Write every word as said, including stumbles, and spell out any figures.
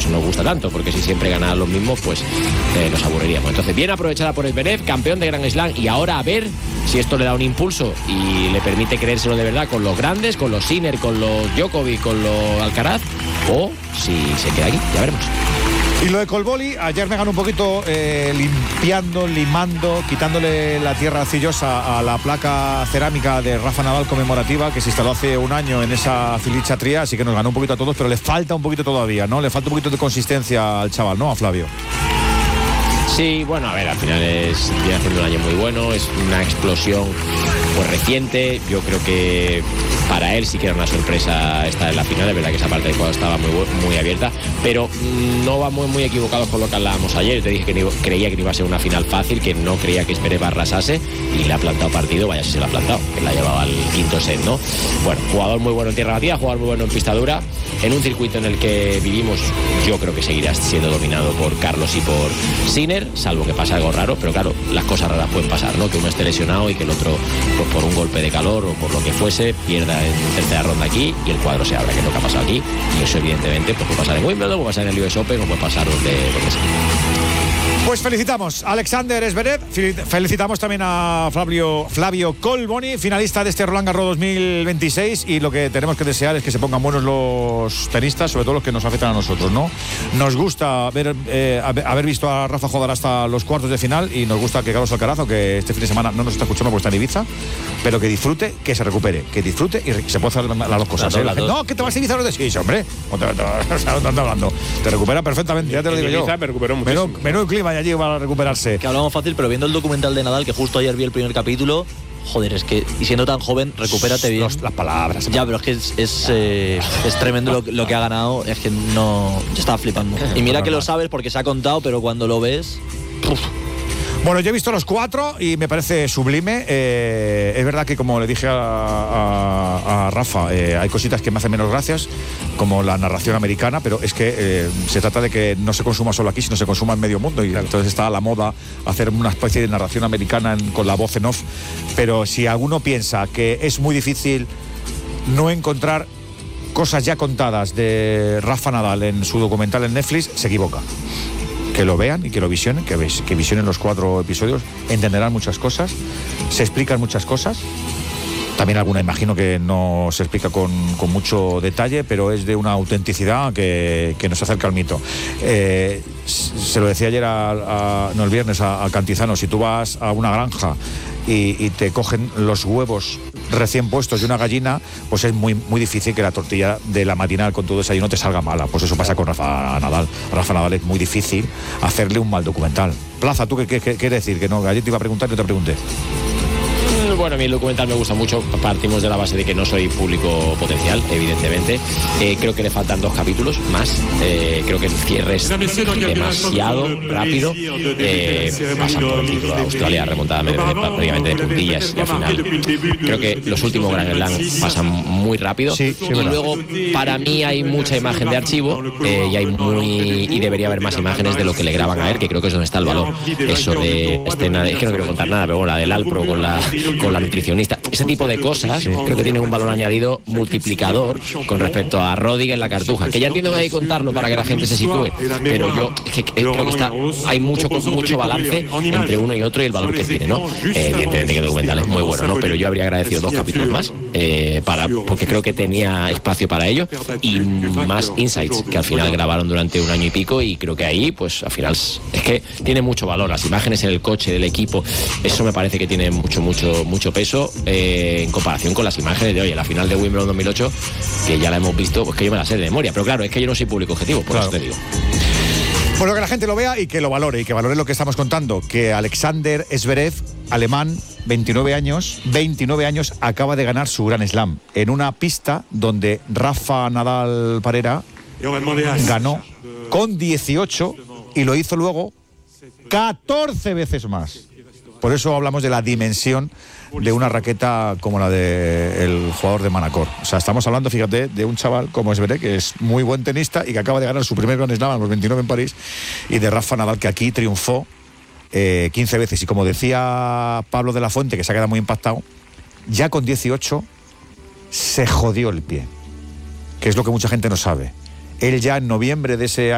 eso nos gusta tanto, porque si siempre ganan los mismos, pues eh, nos aburriríamos. Entonces, bien aprovechada por Zverev, campeón de Grand Slam, y ahora a ver si esto le da un impulso y le permite creérselo de verdad con los grandes, con los Sinner, con los Djokovic, con los Alcaraz, o si se queda aquí, ya veremos. Y lo de Colboli, ayer me ganó un poquito eh, limpiando, limando, quitándole la tierra arcillosa a la placa cerámica de Rafa Nadal conmemorativa que se instaló hace un año en esa Filicha Tria, así que nos ganó un poquito a todos, pero le falta un poquito todavía, ¿no? Le falta un poquito de consistencia al chaval, ¿no? A Flavio. Sí, bueno, a ver, al final es viene haciendo un año muy bueno, es una explosión pues reciente. Yo creo que para él sí que era una sorpresa estar en la final, es verdad que esa parte del juego estaba muy, muy abierta, pero no vamos muy equivocados con lo que hablábamos ayer. Yo te dije que no, creía que no iba a ser una final fácil, que no creía que Zverev arrasase, y le ha plantado partido, vaya si se lo ha plantado, que la llevaba al quinto set, ¿no? Bueno, jugador muy bueno en tierra batida, jugador muy bueno en pista dura, en un circuito en el que vivimos. Yo creo que seguirá siendo dominado por Carlos y por Sinner, salvo que pase algo raro, pero claro, las cosas raras pueden pasar, ¿no? Que uno esté lesionado y que el otro, pues por un golpe de calor o por lo que fuese, pierda en tercera ronda aquí y el cuadro se abra, que es lo que ha pasado aquí, y eso evidentemente pues puede pasar en Wimbledon, puede pasar en el U S Open o puede pasar donde, donde sea. Pues felicitamos a Alexander Zverev, felicitamos también a Flavio, Flavio Colboni, finalista de este Roland Garros dos mil veintiséis, y lo que tenemos que desear es que se pongan buenos los tenistas, sobre todo los que nos afectan a nosotros, ¿no? Nos gusta ver, eh, haber visto a Rafa jugar hasta los cuartos de final, y nos gusta que Carlos Alcaraz, que este fin de semana no nos está escuchando porque está en Ibiza, pero que disfrute, que se recupere, que disfrute y se puede hacer las dos cosas. ¿eh? La gente, no, que te vas a Ibiza, no te sí, hombre, no te, te, te, te, te hablando. Te recupera perfectamente, ya te lo digo yo. Me recuperó muchísimo. Menudo, menudo clima y allí va a recuperarse. Que hablamos fácil, pero viendo el documental de Nadal, que justo ayer vi el primer capítulo, joder, es que, y siendo tan joven, recupérate bien. Los, las palabras. Ya, pero es que es, es, eh, es tremendo lo, lo que ha ganado, es que no... Yo estaba flipando. Y mira que lo sabes porque se ha contado, pero cuando lo ves... Uf. Bueno, yo he visto los cuatro y me parece sublime. Eh, es verdad que, como le dije a, a, a Rafa, eh, hay cositas que me hacen menos gracias, como la narración americana, pero es que eh, se trata de que no se consuma solo aquí, sino se consuma en medio mundo, y claro, entonces está a la moda hacer una especie de narración americana en, con la voz en off. Pero si alguno piensa que es muy difícil no encontrar cosas ya contadas de Rafa Nadal en su documental en Netflix, se equivoca. Que lo vean y que lo visionen, que, ves, que visionen los cuatro episodios, entenderán muchas cosas, se explican muchas cosas. También alguna imagino que no se explica con, con mucho detalle, pero es de una autenticidad que, que nos acerca al mito. Eh, se lo decía ayer, a, a, no el viernes, a, a Cantizano, si tú vas a una granja y, y te cogen los huevos recién puestos de una gallina, pues es muy, muy difícil que la tortilla de la matinal con todo desayuno te salga mala. Pues eso pasa con Rafa Nadal. Rafa Nadal es muy difícil hacerle un mal documental. Plaza, ¿tú qué, qué, qué quieres decir? Que no, ayer te iba a preguntar y no te pregunté. Bueno, a mí el documental me gusta mucho. Partimos de la base de que no soy público potencial, evidentemente. Eh, creo que le faltan dos capítulos más. Eh, creo que el cierre es demasiado rápido. Eh, pasan por el título de Australia, remontada prácticamente de puntillas, y al final creo que los últimos Grand Slam pasan muy rápido. Sí, sí, y luego, para mí, hay mucha imagen de archivo, eh, y hay muy y debería haber más imágenes de lo que le graban a él, que creo que es donde está el valor. Eso de escena, es que no quiero contar nada, pero bueno, la del Alpro con la con la nutricionista, ese tipo de cosas, sí, creo que tiene un valor añadido multiplicador con respecto a Rodríguez en la Cartuja, que ya entiendo que hay que contarlo para que la gente se sitúe, pero yo que, que, creo que está, hay mucho mucho balance entre uno y otro y el valor que tiene, ¿no? Eh, evidentemente que el documental es muy bueno, ¿no? Pero yo habría agradecido dos capítulos más, eh, para, porque creo que tenía espacio para ello, y más insights que al final grabaron durante un año y pico, y creo que ahí, pues al final es que tiene mucho valor, las imágenes en el coche del equipo, eso me parece que tiene mucho, mucho mucho peso, eh, en comparación con las imágenes de hoy, en la final de Wimbledon dos mil ocho, que ya la hemos visto, pues que yo me la sé de memoria, pero claro, es que yo no soy público objetivo, por claro. Eso te digo. Por lo que la gente lo vea y que lo valore, y que valore lo que estamos contando, que Alexander Zverev, alemán, veintinueve años, veintinueve años, acaba de ganar su Grand Slam en una pista donde Rafa Nadal Parera ganó con dieciocho y lo hizo luego catorce veces más. Por eso hablamos de la dimensión de una raqueta como la del jugador de Manacor. O sea, estamos hablando, fíjate, de un chaval como Zverev, que es muy buen tenista y que acaba de ganar su primer Grand Slam a los veintinueve en París, y de Rafa Nadal, que aquí triunfó eh, quince veces. Y como decía Pablo de la Fuente, que se ha quedado muy impactado, ya con dieciocho se jodió el pie, que es lo que mucha gente no sabe. Él ya en noviembre de ese año